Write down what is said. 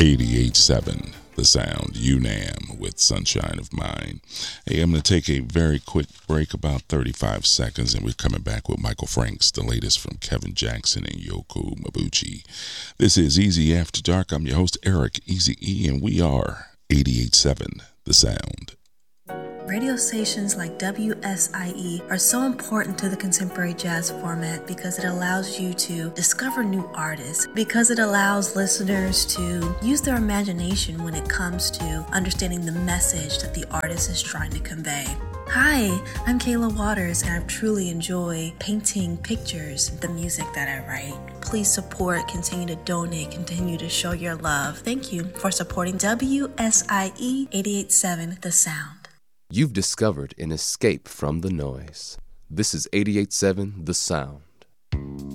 88.7 The Sound, UNAM with Sunshine of Mine. Hey, I'm going to take a very quick break, about 35 seconds, and we're coming back with Michael Franks, the latest from Kevin Jackson and Yoko Mabuchi. This is Easy After Dark. I'm your host, Eric Easy E, and we are 88.7 The Sound. Radio stations like WSIE are so important to the contemporary jazz format because it allows you to discover new artists, because it allows listeners to use their imagination when it comes to understanding the message that the artist is trying to convey. Hi, I'm Kayla Waters, and I truly enjoy painting pictures, the music that I write. Please support, continue to donate, continue to show your love. Thank you for supporting WSIE 88.7 The Sound. You've discovered an escape from the noise. This is 88.7 The Sound.